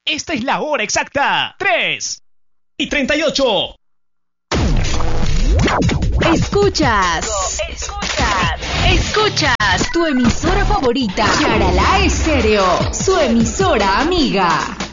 Esta es la hora exacta. 3:38. Escuchas tu emisora favorita, Yaralá Estéreo, su emisora amiga.